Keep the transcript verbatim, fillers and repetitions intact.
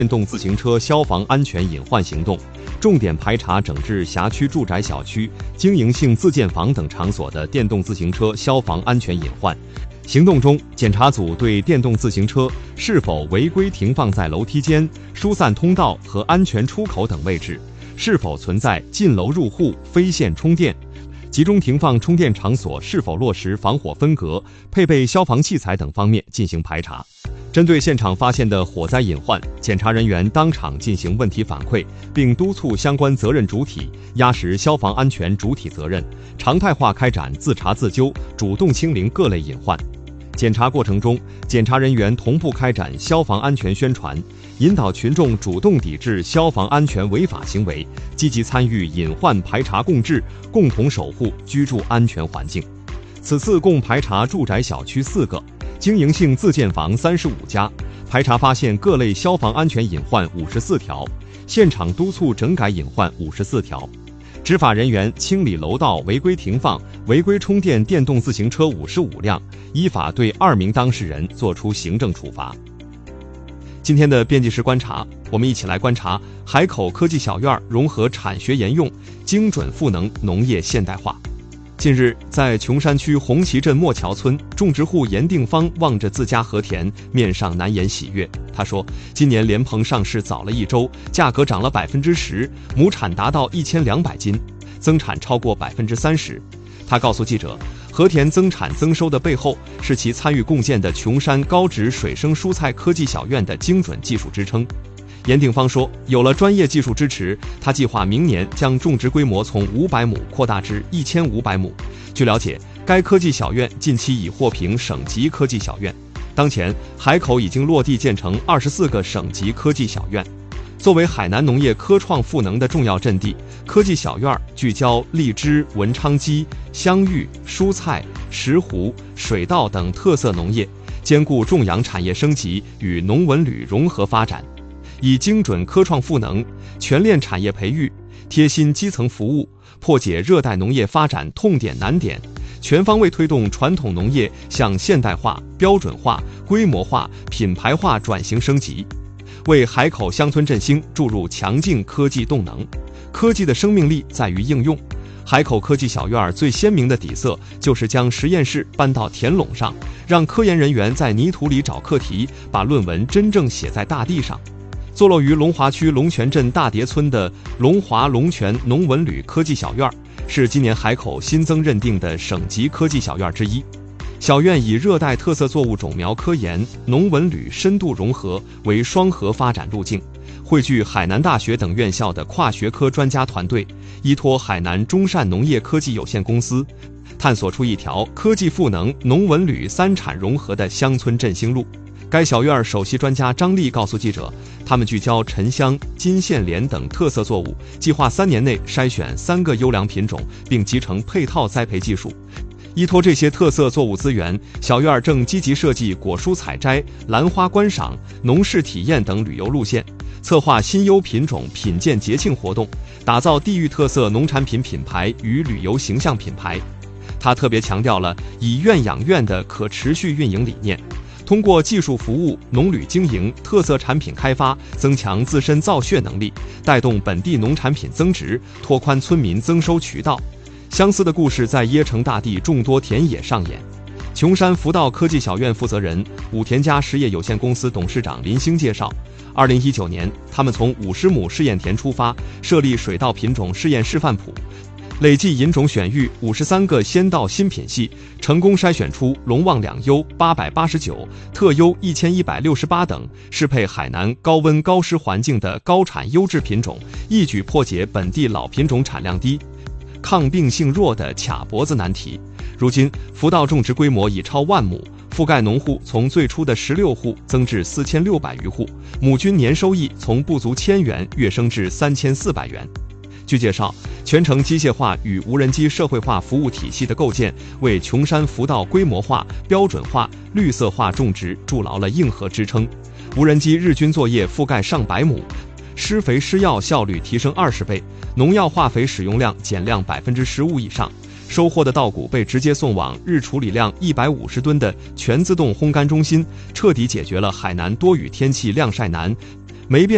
电动自行车消防安全隐患行动，重点排查整治辖区住宅小区、经营性自建房等场所的电动自行车消防安全隐患。行动中，检查组对电动自行车是否违规停放在楼梯间、疏散通道和安全出口等位置，是否存在进楼入户、非线充电，集中停放充电场所是否落实防火分隔、配备消防器材等方面进行排查。针对现场发现的火灾隐患，检查人员当场进行问题反馈，并督促相关责任主体压实消防安全主体责任，常态化开展自查自纠，主动清零各类隐患。检查过程中，检查人员同步开展消防安全宣传，引导群众主动抵制消防安全违法行为，积极参与隐患排查共治，共同守护居住安全环境。此次共排查住宅小区四个，经营性自建房三十五家，排查发现各类消防安全隐患五十四条，现场督促整改隐患五十四条。执法人员清理楼道违规停放、违规充电电动自行车五十五辆，依法对二名当事人作出行政处罚。今天的编辑室观察，我们一起来观察海口科技小院融合产学研用，精准赋能农业现代化。近日，在琼山区红旗镇莫桥村，种植户严定芳望着自家禾田，面上难掩喜悦。他说，今年莲蓬上市早了一周，价格涨了百分之十，亩产达到一千两百斤，增产超过百分之三十。他告诉记者，禾田增产增收的背后，是其参与共建的琼山高值水生蔬菜科技小院的精准技术支撑。严定芳说，有了专业技术支持，他计划明年将种植规模从五百亩扩大至一千五百亩。据了解，该科技小院近期已获评省级科技小院。当前，海口已经落地建成二十四个省级科技小院。作为海南农业科创赋能的重要阵地，科技小院聚焦荔枝、文昌鸡、香芋、蔬菜、石斛、水稻等特色农业，兼顾种养产业升级与农文旅融合发展。以精准科创赋能、全链产业培育、贴心基层服务，破解热带农业发展痛点难点，全方位推动传统农业向现代化、标准化、规模化、品牌化转型升级，为海口乡村振兴注入强劲科技动能。科技的生命力在于应用。海口科技小院最鲜明的底色就是将实验室搬到田垄上，让科研人员在泥土里找课题，把论文真正写在大地上。坐落于龙华区龙泉镇大叠村的龙华龙泉农文旅科技小院，是今年海口新增认定的省级科技小院之一。小院以热带特色作物种苗科研、农文旅深度融合为双核发展路径，汇聚海南大学等院校的跨学科专家团队，依托海南中善农业科技有限公司，探索出一条科技赋能、农文旅三产融合的乡村振兴路。该小院首席专家张丽告诉记者，他们聚焦沉香、金线莲等特色作物，计划三年内筛选三个优良品种，并集成配套栽培技术。依托这些特色作物资源，小院正积极设计果蔬采摘、兰花观赏、农事体验等旅游路线，策划新优品种品鉴节庆活动，打造地域特色农产品品牌与旅游形象品牌。他特别强调了以院养院的可持续运营理念，通过技术服务、农旅经营、特色产品开发，增强自身造血能力，带动本地农产品增值，拓宽村民增收渠道。相似的故事在椰城大地众多田野上演。琼山福道科技小院负责人、武田家实业有限公司董事长林兴介绍，二零一九年，他们从五十亩试验田出发，设立水稻品种试验示范圃，累计引种选育五十三个先稻新品系，成功筛选出龙旺两优八百八十九、特优一千一百六十八等适配海南高温高湿环境的高产优质品种，一举破解本地老品种产量低、抗病性弱的卡脖子难题。如今，福稻种植规模已超万亩，覆盖农户从最初的十六户增至四千六百余户，亩均年收益从不足千元跃升至三千四百元。据介绍，全程机械化与无人机社会化服务体系的构建，为琼山福稻规模化、标准化、绿色化种植筑牢了硬核支撑。无人机日均作业覆盖上百亩，施肥施药效率提升二十倍，农药化肥使用量减量百分之十五以上。收获的稻谷被直接送往日处理量一百五十吨的全自动烘干中心，彻底解决了海南多雨天气晾晒难、霉变